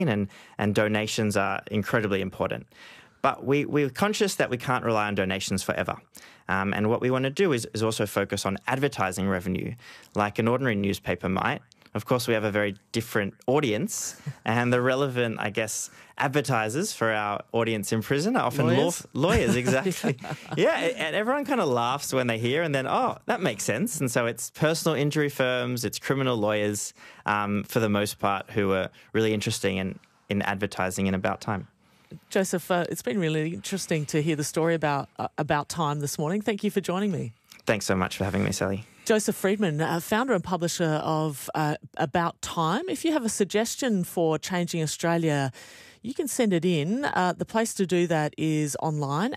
and donations are incredibly important. But we're conscious that we can't rely on donations forever. And what we want to do is also focus on advertising revenue, like an ordinary newspaper might. Of course, we have a very different audience, and the relevant, I guess, advertisers for our audience in prison are often lawyers, exactly. Yeah, and everyone kind of laughs when they hear, and then, oh, that makes sense. And so it's personal injury firms, it's criminal lawyers, for the most part, who are really interesting in advertising in About Time. Joseph, it's been really interesting to hear the story about Time this morning. Thank you for joining me. Thanks so much for having me, Sally. Joseph Friedman, founder and publisher of About Time. If you have a suggestion for Changing Australia, you can send it in. The place to do that is online,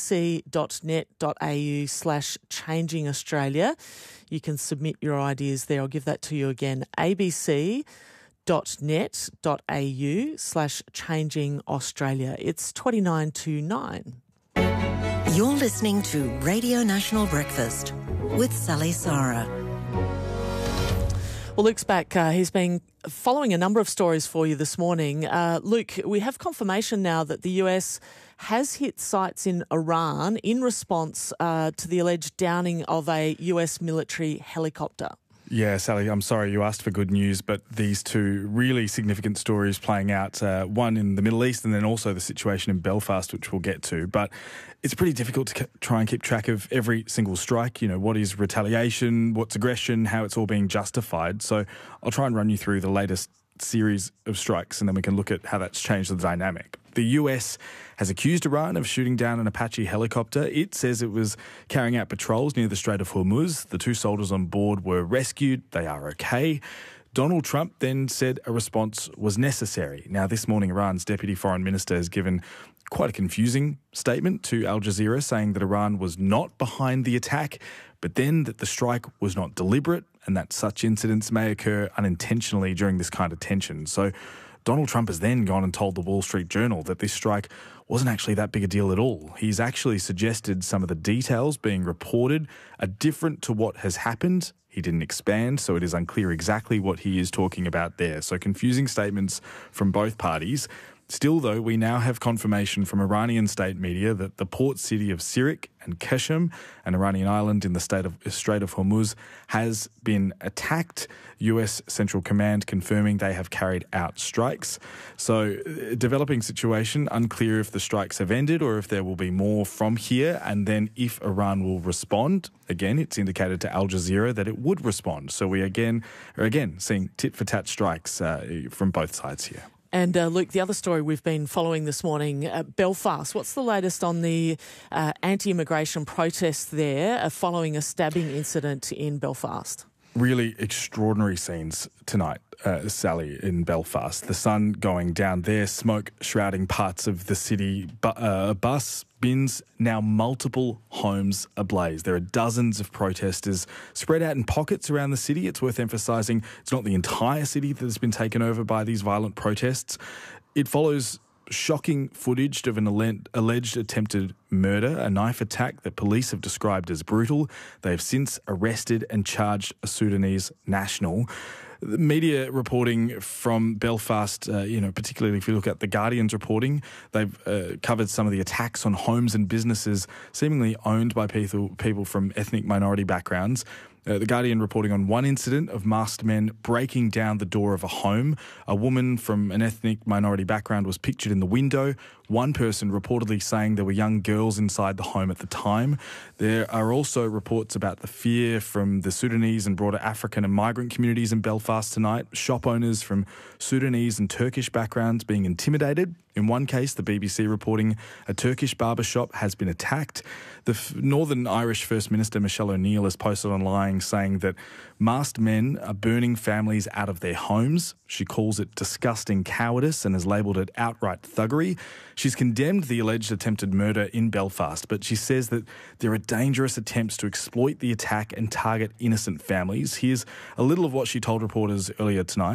abc.net.au/Changing Australia. You can submit your ideas there. I'll give that to you again, abc.net.au/Changing Australia. It's 29 to 9. You're listening to Radio National Breakfast with Sally Sarah. Well, Luke's back. He's been following a number of stories for you this morning. Luke, we have confirmation now that the US has hit sites in Iran in response to the alleged downing of a US military helicopter. Yeah, Sally, I'm sorry you asked for good news, but these two really significant stories playing out, one in the Middle East and then also the situation in Belfast, which we'll get to. But it's pretty difficult to try and keep track of every single strike. You know, what is retaliation, what's aggression, how it's all being justified. So I'll try and run you through the latest series of strikes and then we can look at how that's changed the dynamic. The US has accused Iran of shooting down an Apache helicopter. It says it was carrying out patrols near the Strait of Hormuz. The two soldiers on board were rescued. They are okay. Donald Trump then said a response was necessary. Now, this morning, Iran's Deputy Foreign Minister has given quite a confusing statement to Al Jazeera, saying that Iran was not behind the attack, but then that the strike was not deliberate and that such incidents may occur unintentionally during this kind of tension. So Donald Trump has then gone and told the Wall Street Journal that this strike wasn't actually that big a deal at all. He's actually suggested some of the details being reported are different to what has happened. He didn't expand, so it is unclear exactly what he is talking about there. So confusing statements from both parties. Still, though, we now have confirmation from Iranian state media that the port city of Sirik and Qeshm, an Iranian island in the Strait of Hormuz, has been attacked. US Central Command confirming they have carried out strikes. So, developing situation, unclear if the strikes have ended or if there will be more from here, and then if Iran will respond. Again, it's indicated to Al Jazeera that it would respond. So we are again seeing tit-for-tat strikes from both sides here. And Luke, the other story we've been following this morning, Belfast. What's the latest on the anti-immigration protests there following a stabbing incident in Belfast? Really extraordinary scenes tonight, Sally, in Belfast. The sun going down there, smoke shrouding parts of the city, bus, bins, now multiple homes ablaze. There are dozens of protesters spread out in pockets around the city. It's worth emphasising it's not the entire city that has been taken over by these violent protests. It follows shocking footage of an alleged attempted murder, a knife attack that police have described as brutal. They have since arrested and charged a Sudanese national. The media reporting from Belfast, particularly if you look at The Guardian's reporting, they've covered some of the attacks on homes and businesses seemingly owned by people from ethnic minority backgrounds. The Guardian reporting on one incident of masked men breaking down the door of a home. A woman from an ethnic minority background was pictured in the window. One person reportedly saying there were young girls inside the home at the time. There are also reports about the fear from the Sudanese and broader African and migrant communities in Belfast tonight. Shop owners from Sudanese and Turkish backgrounds being intimidated. In one case, the BBC reporting a Turkish barber shop has been attacked. The Northern Irish First Minister Michelle O'Neill has posted online saying that masked men are burning families out of their homes. She calls it disgusting cowardice and has labelled it outright thuggery. She's condemned the alleged attempted murder in Belfast, but she says that there are dangerous attempts to exploit the attack and target innocent families. Here's a little of what she told reporters earlier tonight.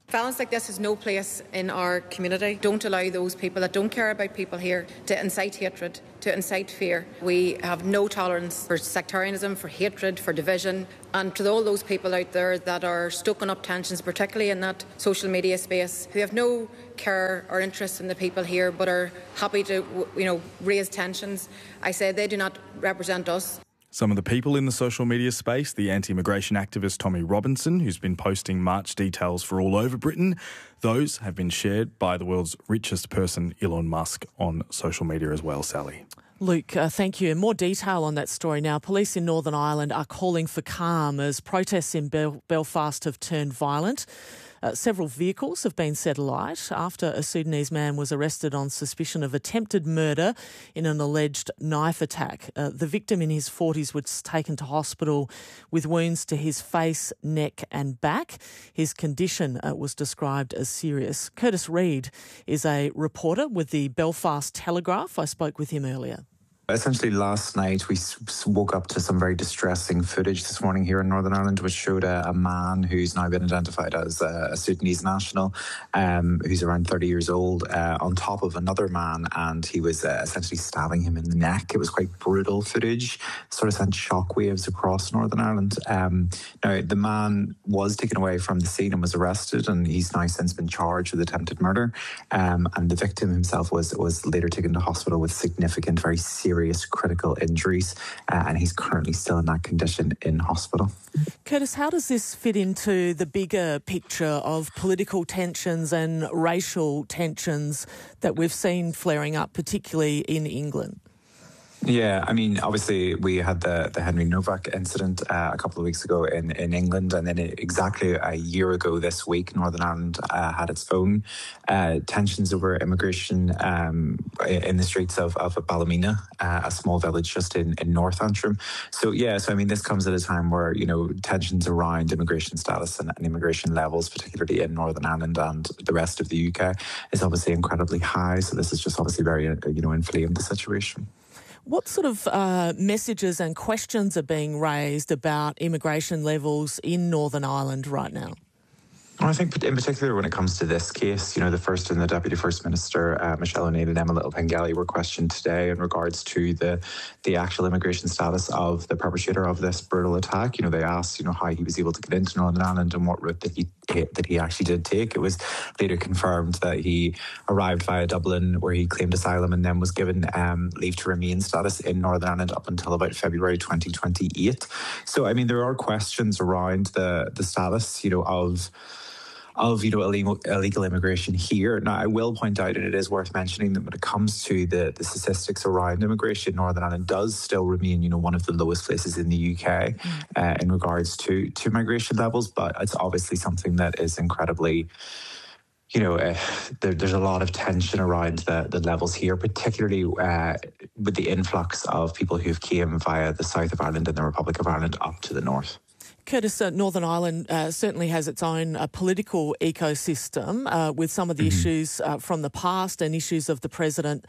Violence like this has no place in our community. Don't allow those people that don't care about people here to incite hatred, to incite fear. We have no tolerance for sectarianism, for hatred, for division. And to all those people out there that are stoking up tensions, particularly in that social media space, who have no care or interest in the people here but are happy to, raise tensions, I say they do not represent us. Some of the people in the social media space, the anti-immigration activist Tommy Robinson, who's been posting march details for all over Britain, those have been shared by the world's richest person, Elon Musk, on social media as well, Sally. Luke, thank you. More detail on that story now. Police in Northern Ireland are calling for calm as protests in Belfast have turned violent. Several vehicles have been set alight after a Sudanese man was arrested on suspicion of attempted murder in an alleged knife attack. The victim in his 40s was taken to hospital with wounds to his face, neck and back. His condition was described as serious. Curtis Reid is a reporter with the Belfast Telegraph. I spoke with him earlier. Essentially, last night we woke up to some very distressing footage this morning here in Northern Ireland, which showed a man who's now been identified as a Sudanese national, who's around 30 years old, on top of another man, and he was essentially stabbing him in the neck. It was quite brutal footage, sort of sent shockwaves across Northern Ireland. Now, the man was taken away from the scene and was arrested, and he's now since been charged with attempted murder. And the victim himself was later taken to hospital with significant, very serious critical injuries, and he's currently still in that condition in hospital. Curtis, how does this fit into the bigger picture of political tensions and racial tensions that we've seen flaring up, particularly in England? Yeah, I mean, obviously we had the Henry Novak incident a couple of weeks ago in England, and then exactly a year ago this week, Northern Ireland had its own tensions over immigration in the streets of Ballymena, a small village just in North Antrim. So I mean, this comes at a time where, tensions around immigration status and immigration levels, particularly in Northern Ireland and the rest of the UK, is obviously incredibly high. So this is just obviously very, inflamed the situation. What sort of messages and questions are being raised about immigration levels in Northern Ireland right now? Well, I think in particular when it comes to this case, the First and the Deputy First Minister, Michelle O'Neill and Emma Little-Pengelly, were questioned today in regards to the actual immigration status of the perpetrator of this brutal attack. They asked, how he was able to get into Northern Ireland and what route that he actually did take. It was later confirmed that he arrived via Dublin, where he claimed asylum and then was given leave to remain status in Northern Ireland up until about February 2028. So, I mean, there are questions around the status, of illegal immigration here. Now, I will point out, and it is worth mentioning, that when it comes to the statistics around immigration, Northern Ireland does still remain, one of the lowest places in the UK in regards to migration levels. But it's obviously something that is incredibly, there's a lot of tension around the levels here, particularly with the influx of people who've came via the south of Ireland and the Republic of Ireland up to the north. Curtis, Northern Ireland certainly has its own political ecosystem with some of the issues from the past and issues of the present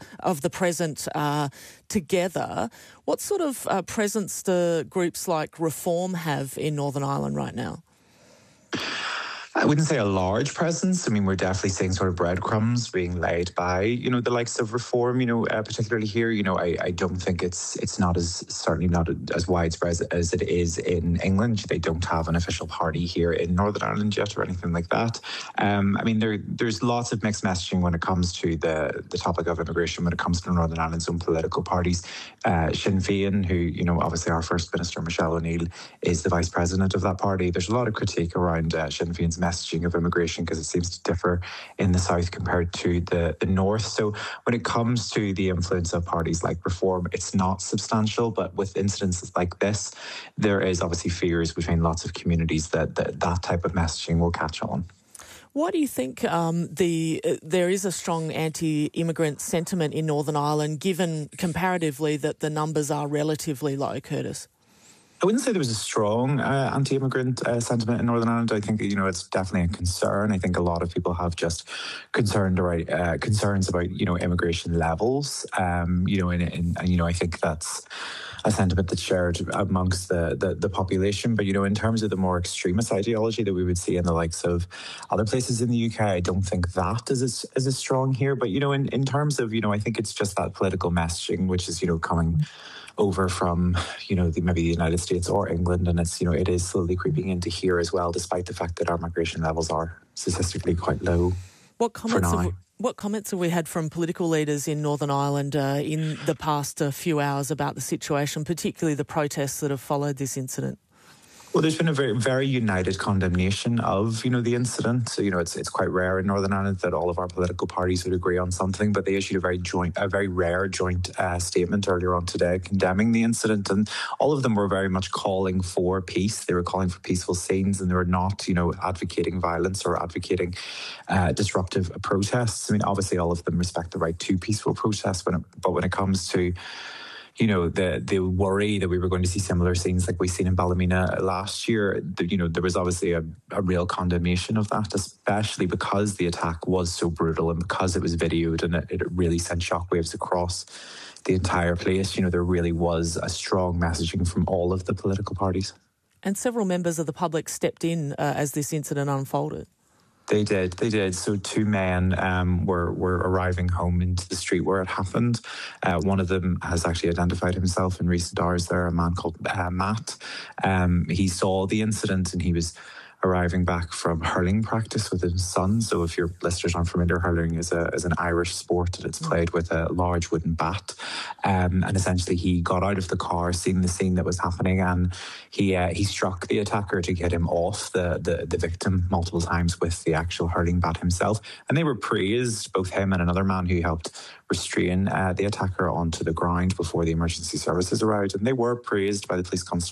together. What sort of presence do groups like Reform have in Northern Ireland right now? I wouldn't say a large presence. I mean, we're definitely seeing sort of breadcrumbs being laid by, the likes of Reform, particularly here. I don't think it's certainly not as widespread as it is in England. They don't have an official party here in Northern Ireland yet or anything like that. I mean, there's lots of mixed messaging when it comes to the topic of immigration, when it comes to Northern Ireland's own political parties. Sinn Féin, who, obviously our First Minister, Michelle O'Neill, is the Vice President of that party. There's a lot of critique around Sinn Féin's messaging of immigration because it seems to differ in the south compared to the north. So when it comes to the influence of parties like Reform, it's not substantial, but with incidences like this, there is obviously fears between lots of communities that type of messaging will catch on. Why do you think there is a strong anti-immigrant sentiment in Northern Ireland, given comparatively that the numbers are relatively low, Curtis? I wouldn't say there was a strong anti-immigrant sentiment in Northern Ireland. I think, it's definitely a concern. I think a lot of people have just concerns about, immigration levels. And I think that's a sentiment that's shared amongst the population. But, in terms of the more extremist ideology that we would see in the likes of other places in the UK, I don't think that is as strong here. But, in terms of, I think it's just that political messaging, which is, coming over from, maybe the United States or England. And it's, it is slowly creeping into here as well, despite the fact that our migration levels are statistically quite low. What comments have we had from political leaders in Northern Ireland in the past few hours about the situation, particularly the protests that have followed this incident? Well, there's been a very, very united condemnation of, the incident. So, it's quite rare in Northern Ireland that all of our political parties would agree on something, but they issued a very rare joint statement earlier on today condemning the incident, and all of them were very much calling for peace. They were calling for peaceful scenes, and they were not, advocating violence or advocating disruptive protests. I mean, obviously, all of them respect the right to peaceful protests, but when it comes to the worry that we were going to see similar scenes like we've seen in Ballymena last year, there was obviously a real condemnation of that, especially because the attack was so brutal and because it was videoed and it really sent shockwaves across the entire place. There really was a strong messaging from all of the political parties. And several members of the public stepped in as this incident unfolded. They did. So two men were arriving home into the street where it happened. One of them has actually identified himself in recent hours there, a man called Matt. He saw the incident and he was arriving back from hurling practice with his son. So if your listeners aren't familiar, hurling is an Irish sport and it's played with a large wooden bat. And essentially he got out of the car, seen the scene that was happening, and he struck the attacker to get him off the victim multiple times with the actual hurling bat himself. And they were praised, both him and another man who helped restrain the attacker onto the ground before the emergency services arrived. And they were praised by the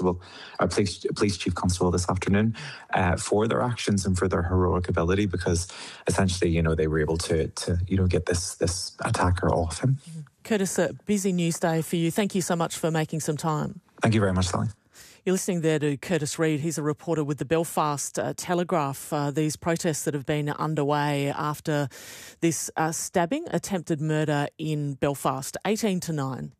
police chief constable this afternoon for their actions and for their heroic ability, because essentially, they were able to get this attacker off him. Curtis, a busy news day for you. Thank you so much for making some time. Thank you very much, Sally. You're listening there to Curtis Reid. He's a reporter with the Belfast Telegraph. These protests that have been underway after this attempted murder in Belfast, 18-9.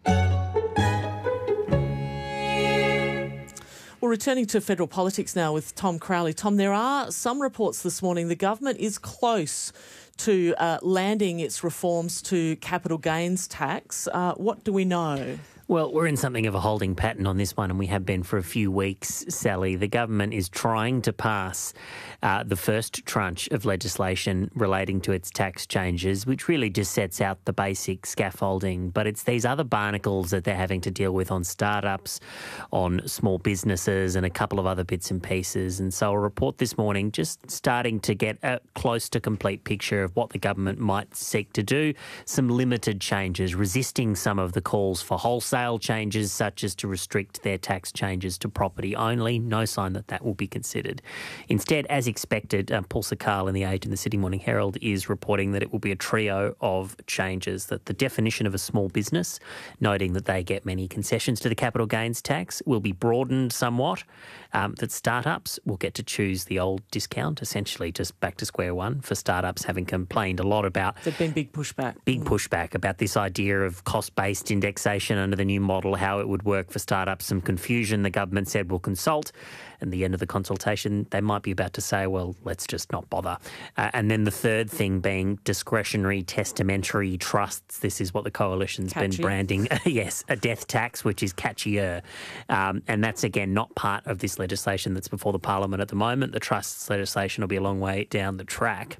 Well, returning to federal politics now with Tom Crowley. Tom, there are some reports this morning the government is close to landing its reforms to capital gains tax. What do we know? Well, we're in something of a holding pattern on this one, and we have been for a few weeks, Sally. The government is trying to pass the first tranche of legislation relating to its tax changes, which really just sets out the basic scaffolding. But it's these other barnacles that they're having to deal with on startups, on small businesses, and a couple of other bits and pieces. And so a report this morning just starting to get a close to complete picture of what the government might seek to do. Some limited changes, resisting some of the calls for wholesale changes, such as to restrict their tax changes to property only. No sign that will be considered. Instead, as expected, Paul Sakal in The Age and the Sydney Morning Herald is reporting that it will be a trio of changes, that the definition of a small business, noting that they get many concessions to the capital gains tax, will be broadened somewhat, that startups will get to choose the old discount, essentially just back to square one for startups, having complained a lot about... There's been big pushback. Big pushback about this idea of cost-based indexation under the new model, how it would work for startups. Some confusion. The government said we'll consult. And the end of the consultation, they might be about to say, well, let's just not bother. And then the third thing being discretionary testamentary trusts. This is what the coalition's been branding. Yes, a death tax, which is catchier. And that's, again, not part of this legislation that's before the Parliament at the moment. The trusts legislation will be a long way down the track,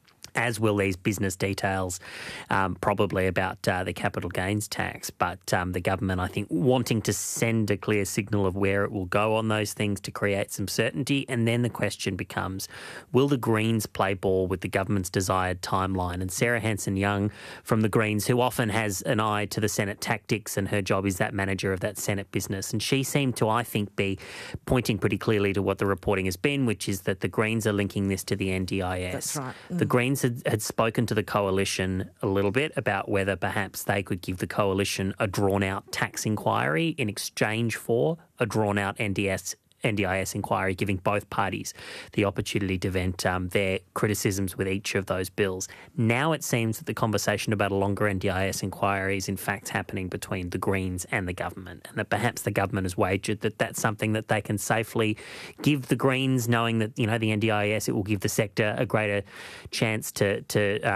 as will these business details, probably about the capital gains tax. But the government, I think, wanting to send a clear signal of where it will go on those things to create some certainty. And then the question becomes, will the Greens play ball with the government's desired timeline? And Sarah Hanson-Young from the Greens, who often has an eye to the Senate tactics, and her job is that manager of that Senate business. And she seemed to, I think, be pointing pretty clearly to what the reporting has been, which is that the Greens are linking this to the NDIS. That's right. The Greens had spoken to the coalition a little bit about whether perhaps they could give the coalition a drawn-out tax inquiry in exchange for a drawn-out NDIS NDIS inquiry, giving both parties the opportunity to vent their criticisms with each of those bills. Now it seems that the conversation about a longer NDIS inquiry is in fact happening between the Greens and the government, and that perhaps the government has wagered that that's something that they can safely give the Greens, knowing that, the NDIS, it will give the sector a greater chance to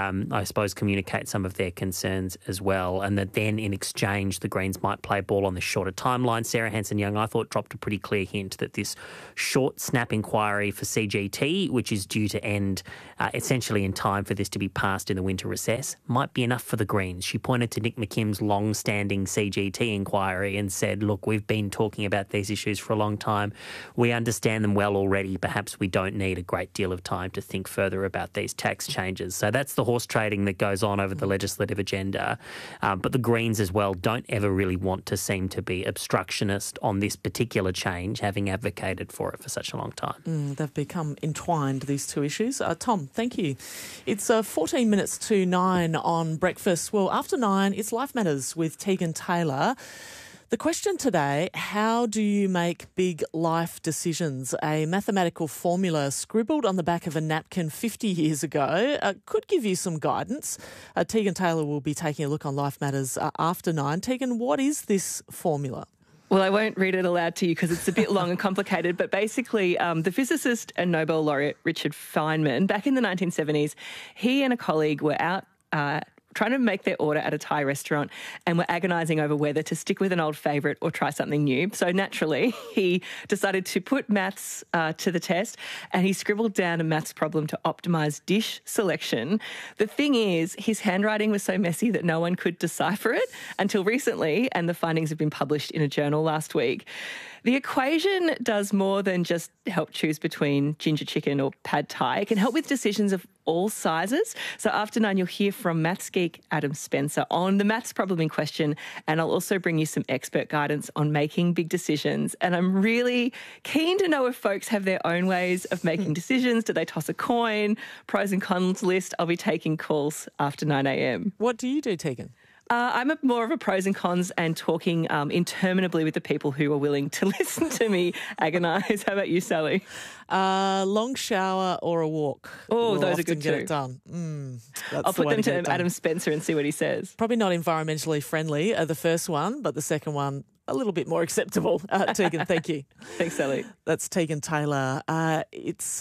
I suppose, communicate some of their concerns as well, and that then in exchange the Greens might play ball on the shorter timeline. Sarah Hanson-Young, I thought, dropped a pretty clear hint that this short snap inquiry for CGT, which is due to end essentially in time for this to be passed in the winter recess, might be enough for the Greens. She pointed to Nick McKim's long-standing CGT inquiry and said, look, we've been talking about these issues for a long time. We understand them well already. Perhaps we don't need a great deal of time to think further about these tax changes. So that's the horse trading that goes on over the legislative agenda. But the Greens as well don't ever really want to seem to be obstructionist on this particular change, having advocated for it for such a long time. They've become entwined, these two issues. Tom, thank you. It's 14 minutes to 9 on Breakfast. Well, after 9, it's Life Matters with Tegan Taylor. The question today, how do you make big life decisions? A mathematical formula scribbled on the back of a napkin 50 years ago could give you some guidance. Tegan Taylor will be taking a look on Life Matters after 9. Tegan, what is this formula? Well, I won't read it aloud to you because it's a bit long and complicated, but basically the physicist and Nobel laureate Richard Feynman, back in the 1970s, he and a colleague were out trying to make their order at a Thai restaurant and were agonising over whether to stick with an old favourite or try something new. So naturally, he decided to put maths to the test, and he scribbled down a maths problem to optimise dish selection. The thing is, his handwriting was so messy that no one could decipher it until recently, and the findings have been published in a journal last week. The equation does more than just help choose between ginger chicken or pad thai. It can help with decisions of all sizes. So after 9, you'll hear from maths geek Adam Spencer on the maths problem in question, and I'll also bring you some expert guidance on making big decisions. And I'm really keen to know if folks have their own ways of making decisions. Do they toss a coin? Pros and cons list? I'll be taking calls after 9 a.m. What do you do, Tegan? I'm more of a pros and cons and talking interminably with the people who are willing to listen to me agonise. How about you, Sally? Long shower or a walk. Oh, those are good get too. It done. I'll put them to Adam Spencer and see what he says. Probably not environmentally friendly, the first one, but the second one, a little bit more acceptable. Tegan, thank you. Thanks, Sally. That's Tegan Taylor. It's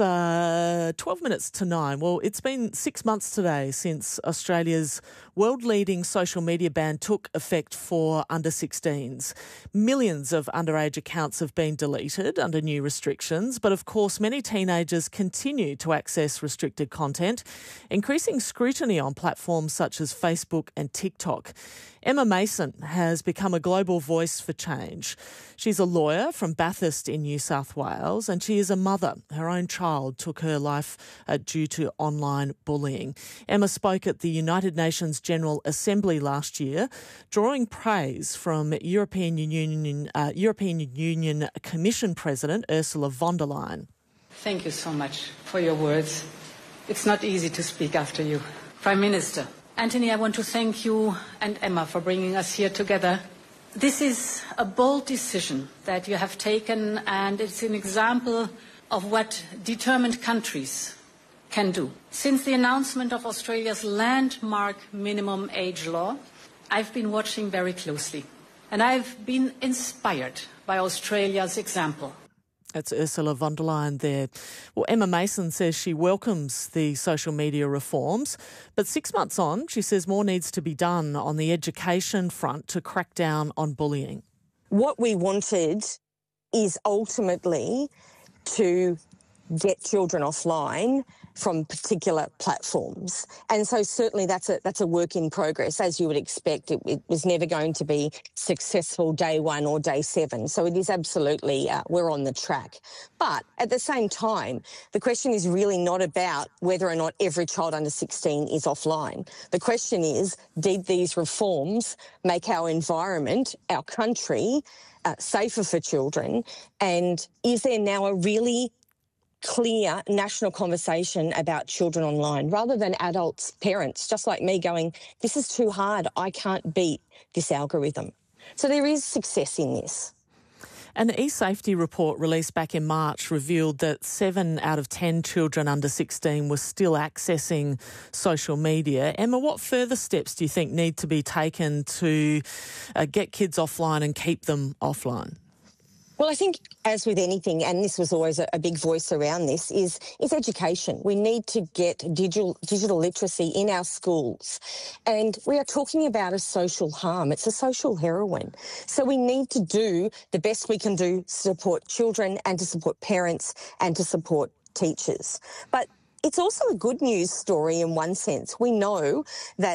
12 minutes to 9. Well, it's been 6 months today since Australia's world-leading social media ban took effect for under-16s. Millions of underage accounts have been deleted under new restrictions, but of course many teenagers continue to access restricted content, increasing scrutiny on platforms such as Facebook and TikTok. Emma Mason has become a global voice for change. She's a lawyer from Bathurst in New South Wales, and she is a mother. Her own child took her life due to online bullying. Emma spoke at the United Nations General Assembly last year, drawing praise from European Union Commission President Ursula von der Leyen. Thank you so much for your words. It's not easy to speak after you. Prime Minister, Anthony, I want to thank you and Emma for bringing us here together. This is a bold decision that you have taken, and it's an example of what determined countries can do. Since the announcement of Australia's landmark minimum age law, I've been watching very closely, and I've been inspired by Australia's example. That's Ursula von der Leyen there. Well, Emma Mason says she welcomes the social media reforms, but 6 months on, she says more needs to be done on the education front to crack down on bullying. What we wanted is ultimately to get children offline from particular platforms. And so certainly that's a work in progress. As you would expect, it was never going to be successful day 1 or day 7. So it is absolutely, we're on the track. But at the same time, the question is really not about whether or not every child under 16 is offline. The question is, did these reforms make our environment, our country, safer for children? And is there now a really clear national conversation about children online, rather than adults, parents, just like me, going, this is too hard, I can't beat this algorithm. So there is success in this. An e-safety report released back in March revealed that 7 out of 10 children under 16 were still accessing social media. Emma, what further steps do you think need to be taken to get kids offline and keep them offline? Well, I think, as with anything, and this was always a big voice around this, is education. We need to get digital literacy in our schools. And we are talking about a social harm. It's a social heroin. So we need to do the best we can do to support children and to support parents and to support teachers. But it's also a good news story in one sense. We know that